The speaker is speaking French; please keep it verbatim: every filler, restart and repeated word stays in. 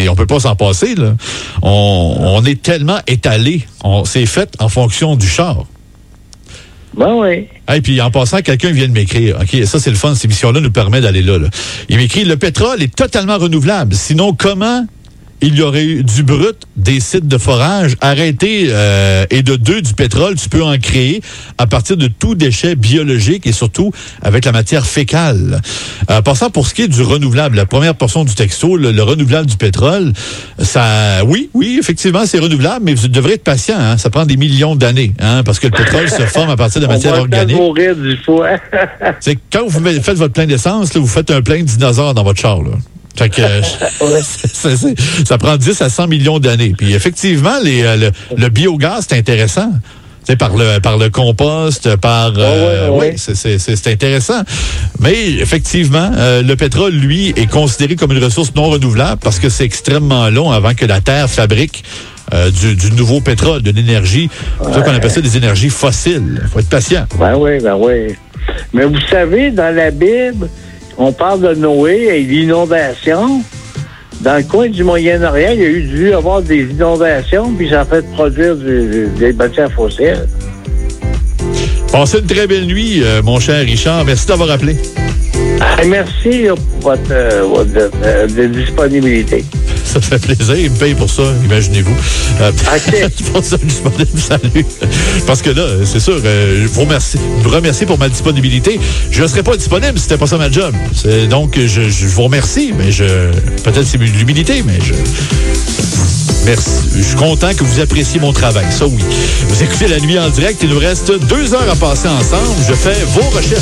on peut pas s'en passer, là. On, on est tellement étalé. On, c'est fait en fonction du char. Ben oui. Et puis, en passant, quelqu'un vient de m'écrire. OK, ça, c'est le fun. Cette émission-là nous permet d'aller là, là. Il m'écrit, le pétrole est totalement renouvelable. Sinon, comment il y aurait eu du brut, des sites de forage arrêtés euh, et de deux, du pétrole, tu peux en créer à partir de tout déchet biologique et surtout avec la matière fécale. Euh, passant pour ce qui est du renouvelable, la première portion du texto, le, le renouvelable du pétrole, ça, oui, oui, effectivement, c'est renouvelable, mais vous devrez être patient, hein, ça prend des millions d'années, hein, parce que le pétrole se forme à partir de matière organique. On va mourir du foie. C'est quand vous faites votre plein d'essence, là, vous faites un plein de dinosaures dans votre char, là. Fait que euh, c'est, c'est, ça prend dix à cent millions d'années. Puis effectivement, les, euh, le, le biogaz, c'est intéressant. C'est par le par le compost, par euh, oh, ouais, ouais. oui, c'est, c'est, c'est, c'est intéressant. Mais effectivement, euh, le pétrole, lui, est considéré comme une ressource non renouvelable parce que c'est extrêmement long avant que la Terre fabrique euh, du, du nouveau pétrole, de l'énergie. C'est pour ça qu'on appelle ça des énergies fossiles. Il faut être patient. Ben oui, ben oui. Mais vous savez, dans la Bible, on parle de Noé et l'inondation. Dans le coin du Moyen-Orient, il y a eu dû avoir des inondations, puis ça a fait produire du, des matières fossiles. Passez une très belle nuit, euh, mon cher Richard. Merci d'avoir appelé. Ah, merci là, pour votre, euh, votre euh, de disponibilité. Ça fait plaisir. Il me paye pour ça, imaginez-vous. Euh, OK. pour ça, disponible, salut. Parce que là, c'est sûr, euh, je vous remercie, vous remercie pour ma disponibilité. Je ne serais pas disponible si c'était pas ça ma job. C'est, donc, je, je vous remercie, mais je... Peut-être c'est l'humilité, mais je... Merci. Je suis content que vous appréciez mon travail. Ça, oui. Vous écoutez La Nuit en direct. Il nous reste deux heures à passer ensemble. Je fais vos recherches.